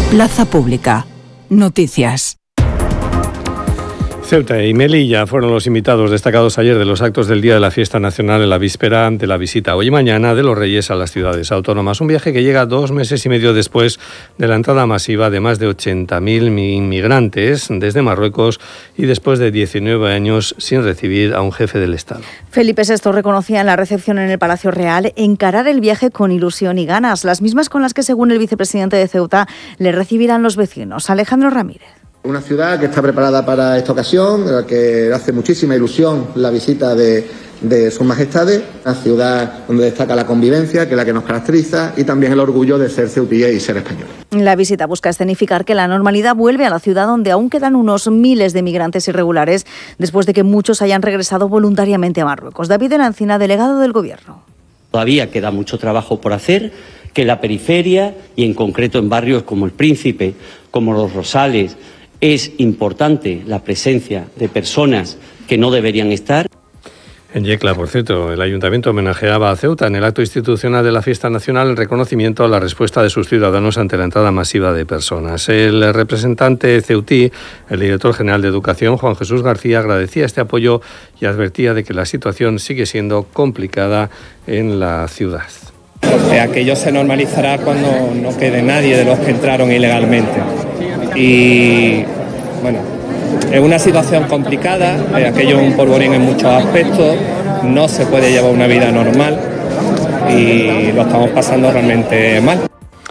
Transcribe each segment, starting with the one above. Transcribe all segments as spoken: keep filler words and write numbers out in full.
Plaza Pública. Noticias. Ceuta y Melilla fueron los invitados destacados ayer de los actos del Día de la Fiesta Nacional en la víspera de la visita hoy y mañana de los Reyes a las ciudades autónomas. Un viaje que llega dos meses y medio después de la entrada masiva de más de ochenta mil inmigrantes desde Marruecos y después de diecinueve años sin recibir a un jefe del Estado. Felipe sexto reconocía en la recepción en el Palacio Real encarar el viaje con ilusión y ganas, las mismas con las que, según el vicepresidente de Ceuta, le recibirán los vecinos. Alejandro Ramírez. Una ciudad que está preparada para esta ocasión, en la que hace muchísima ilusión la visita de, de sus majestades, una ciudad donde destaca la convivencia, que es la que nos caracteriza, y también el orgullo de ser ceutí y ser español. La visita busca escenificar que la normalidad vuelve a la ciudad, donde aún quedan unos miles de migrantes irregulares, después de que muchos hayan regresado voluntariamente a Marruecos. David de la Encina, delegado del Gobierno. Todavía queda mucho trabajo por hacer, que la periferia, y en concreto en barrios como El Príncipe, como Los Rosales, es importante la presencia de personas que no deberían estar. En Yecla, por cierto, el Ayuntamiento homenajeaba a Ceuta en el acto institucional de la Fiesta Nacional en reconocimiento a la respuesta de sus ciudadanos ante la entrada masiva de personas. El representante ceutí, el director general de Educación, Juan Jesús García, agradecía este apoyo y advertía de que la situación sigue siendo complicada en la ciudad. Aquello se normalizará cuando no quede nadie de los que entraron ilegalmente. Y bueno, es una situación complicada, eh, aquello es un polvorín en muchos aspectos, no se puede llevar una vida normal y lo estamos pasando realmente mal.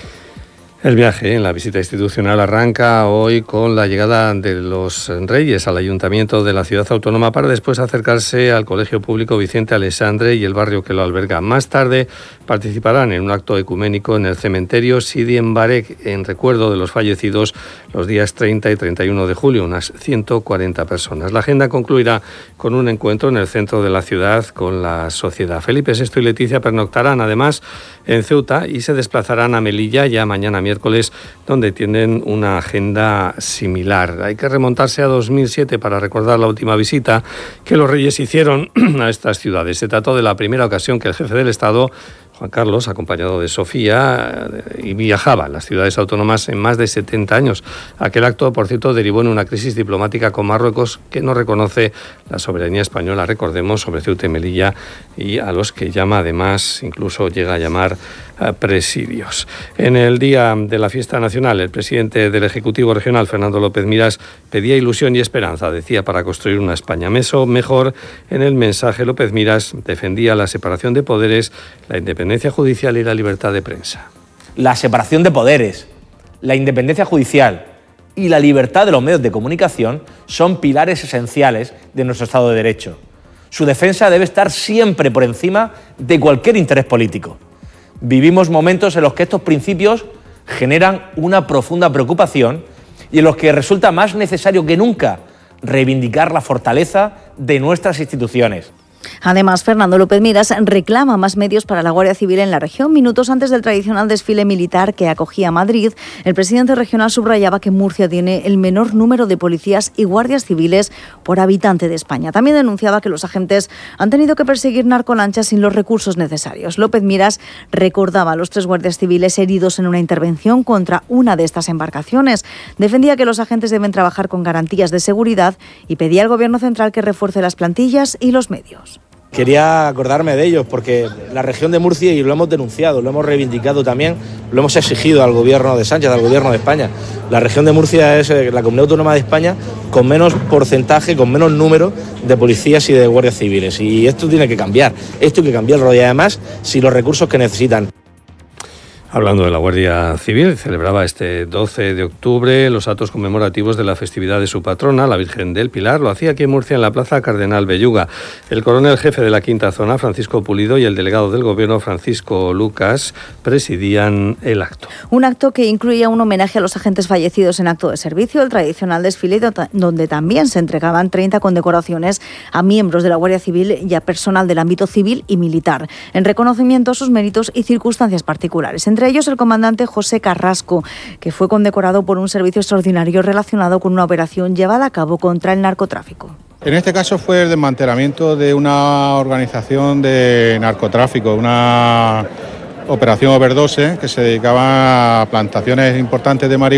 El viaje en la visita institucional arranca hoy con la llegada de los Reyes al Ayuntamiento de la ciudad autónoma para después acercarse al Colegio Público Vicente Alessandre y el barrio que lo alberga. Más tarde participarán en un acto ecuménico en el cementerio Sidi Embarek en recuerdo de los fallecidos los días treinta y treinta y uno de julio, unas ciento cuarenta personas. La agenda concluirá con un encuentro en el centro de la ciudad con la sociedad. Felipe sexto y Leticia pernoctarán además en Ceuta y se desplazarán a Melilla ya mañana miércoles, donde tienen una agenda similar. Hay que remontarse a dos mil siete para recordar la última visita que los Reyes hicieron a estas ciudades. Se trató de la primera ocasión que el jefe del Estado, Juan Carlos, acompañado de Sofía, y viajaba a las ciudades autónomas en más de setenta años. Aquel acto, por cierto, derivó en una crisis diplomática con Marruecos que no reconoce la soberanía española, recordemos, sobre Ceuta y Melilla, y a los que llama además, incluso llega a llamar a presidios. En el día de la fiesta nacional, el presidente del Ejecutivo Regional, Fernando López Miras, pedía ilusión y esperanza, decía, para construir una España mejor. En el mensaje, López Miras defendía la separación de poderes, la independencia judicial y la libertad de prensa. La separación de poderes, la independencia judicial y la libertad de los medios de comunicación son pilares esenciales de nuestro Estado de Derecho. Su defensa debe estar siempre por encima de cualquier interés político. Vivimos momentos en los que estos principios generan una profunda preocupación y en los que resulta más necesario que nunca reivindicar la fortaleza de nuestras instituciones. Además, Fernando López Miras reclama más medios para la Guardia Civil en la región. Minutos antes del tradicional desfile militar que acogía Madrid, el presidente regional subrayaba que Murcia tiene el menor número de policías y guardias civiles por habitante de España. También denunciaba que los agentes han tenido que perseguir narcolanchas sin los recursos necesarios. López Miras recordaba a los tres guardias civiles heridos en una intervención contra una de estas embarcaciones. Defendía que los agentes deben trabajar con garantías de seguridad y pedía al Gobierno central que refuerce las plantillas y los medios. Quería acordarme de ellos porque la región de Murcia, y lo hemos denunciado, lo hemos reivindicado también, lo hemos exigido al Gobierno de Sánchez, al Gobierno de España. La región de Murcia es la comunidad autónoma de España con menos porcentaje, con menos número de policías y de guardias civiles. Y esto tiene que cambiar, esto hay que cambiarlo y además sin los recursos que necesitan. Hablando de la Guardia Civil, celebraba este doce de octubre los actos conmemorativos de la festividad de su patrona, la Virgen del Pilar. Lo hacía aquí en Murcia, en la Plaza Cardenal Belluga. El coronel jefe de la Quinta Zona, Francisco Pulido, y el delegado del Gobierno, Francisco Lucas, presidían el acto. Un acto que incluía un homenaje a los agentes fallecidos en acto de servicio, el tradicional desfile donde también se entregaban treinta condecoraciones a miembros de la Guardia Civil y a personal del ámbito civil y militar, en reconocimiento a sus méritos y circunstancias particulares. Entre ellos el comandante José Carrasco, que fue condecorado por un servicio extraordinario relacionado con una operación llevada a cabo contra el narcotráfico. En este caso fue el desmantelamiento de una organización de narcotráfico, una operación overdose que se dedicaba a plantaciones importantes de marihuana